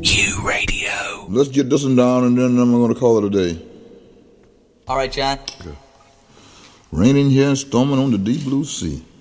U Radio. Let's get this one down and then I'm going to call it a day. All right, John. Okay. Raining here and storming on the deep blue sea.